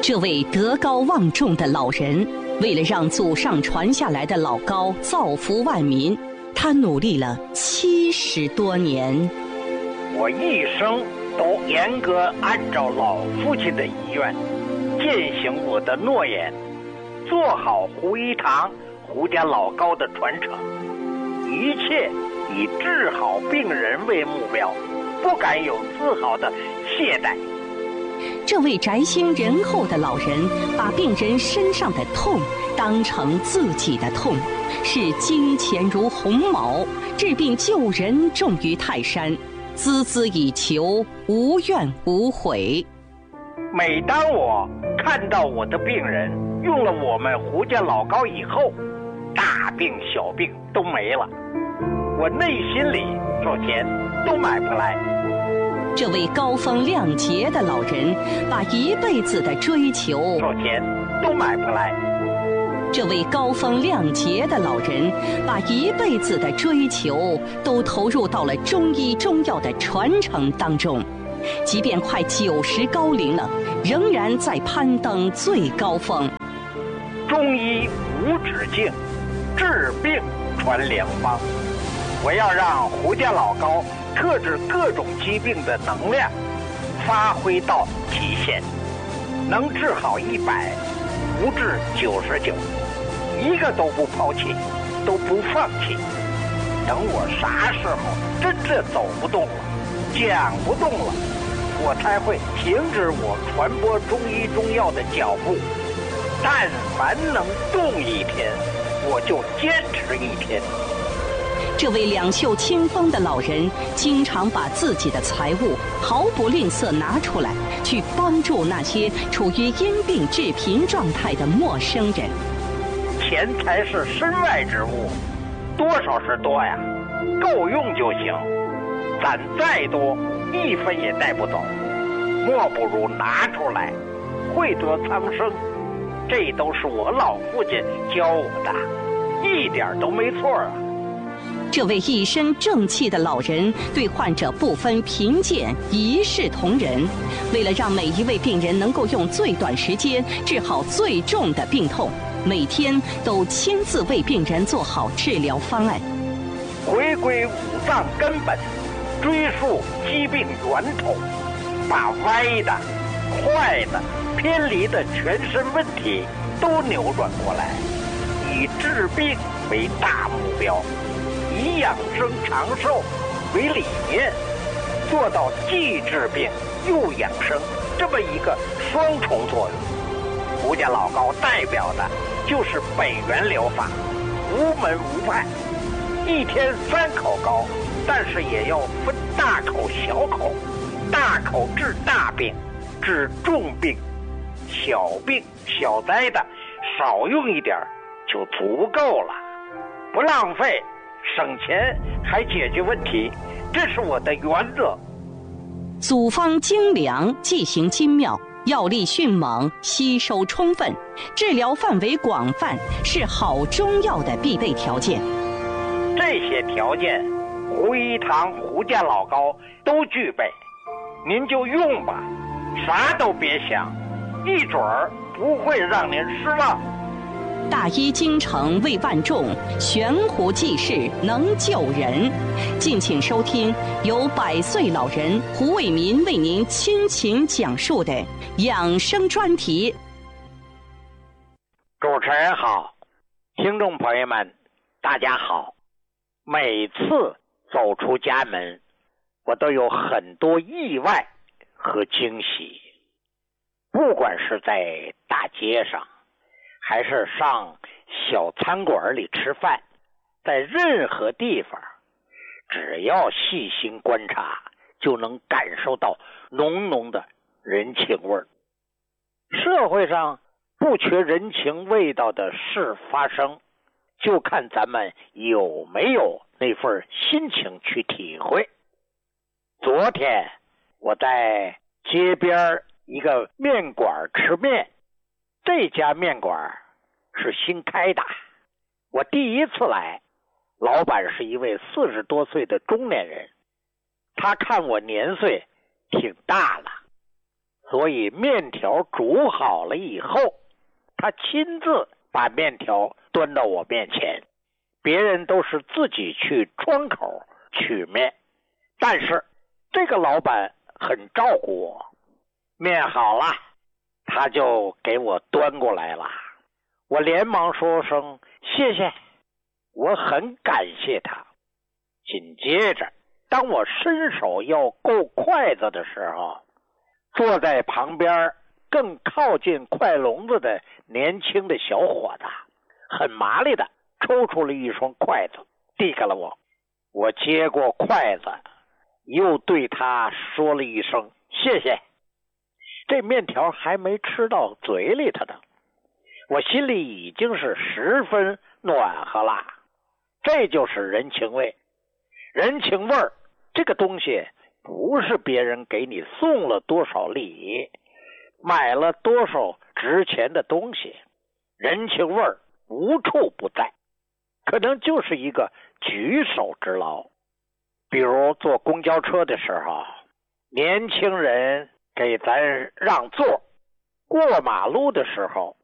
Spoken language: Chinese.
这位德高望重的老人，为了让祖上传下来的老高造福万民，他努力了70多年。 我一生都严格按照老父亲的遗愿，践行我的诺言，做好胡一堂胡家老高的传承，一切以治好病人为目标，不敢有丝毫的懈怠。 这位宅心仁厚的老人，把病人身上的痛当成自己的痛，视金钱如鸿毛，治病救人重于泰山，孜孜以求，无怨无悔。 每当我看到我的病人用了我们胡家老高以后，大病小病都没了，我内心里说钱都买不来。 这位高风亮节的老人，把一辈子的追求说钱都买不来。 这位高风亮节的老人，把一辈子的追求都投入到了中医中药的传承当中，即便快90高龄了，仍然在攀登最高峰。 中医无止境，治病传良方。我要让胡家老高克制各种疾病的能量发挥到极限，能治好100，不治99，一个都不抛弃，都不放弃。等我啥时候真正走不动了，讲不动了，我才会停止我传播中医中药的脚步。但凡能动一天，我就坚持1天。 这位两袖清风的老人，经常把自己的财物毫不吝啬拿出来，去帮助那些处于因病致贫状态的陌生人。 钱财是身外之物，多少是多呀，够用就行。攒再多，1分也带不走，莫不如拿出来，惠泽苍生。这都是我老父亲教我的，一点都没错啊。 这位一身正气的老人，对患者不分贫贱，一视同仁。为了让每一位病人能够用最短时间治好最重的病痛，每天都亲自为病人做好治疗方案。 回归五脏根本，追溯疾病源头，把歪的、坏的、偏离的全身问题都扭转过来，以治病为大目标，以养生长寿为理念，做到既治病又养生这么一个双重作用。胡家老高代表的就是北元疗法，无门无派，1天3口膏，但是也要分大口小口，大口治大病，治重病，小病小灾的少用一点就足够了，不浪费，省钱还解决问题，这是我的原则。 组方精良，剂型精妙，药力迅猛，吸收充分，治疗范围广泛，是好中药的必备条件。 这些条件，胡一堂胡家老高都具备，您就用吧，啥都别想，一准儿不会让您失望。 大医精诚为万众，悬壶济世能救人。敬请收听由100岁老人胡伟民为您倾情讲述的养生专题。 主持人好，听众朋友们大家好。每次走出家门，我都有很多意外和惊喜，不管是在大街上，还是上小餐馆里吃饭，在任何地方，只要细心观察，就能感受到浓浓的人情味儿。社会上不缺人情味道的事发生，就看咱们有没有那份心情去体会。昨天我在街边一个面馆吃面，这家面馆是新开的，我第一次来，老板是一位40多岁的中年人，他看我年岁挺大了， 所以面条煮好了以后，他亲自把面条端到我面前，别人都是自己去窗口取面，但是这个老板很照顾我，面好了他就给我端过来了，我连忙说声谢谢，我很感谢他。紧接着当我伸手要够筷子的时候，坐在旁边更靠近筷笼子的年轻的小伙子很麻利的抽出了一双筷子递给了我，我接过筷子又对他说了一声谢谢。这面条还没吃到嘴里头呢，我心里已经是十分暖和了。这就是人情味。人情味儿这个东西不是别人给你送了多少礼，买了多少值钱的东西，人情味儿无处不在，可能就是一个举手之劳。比如坐公交车的时候，年轻人给咱让座，过马路的时候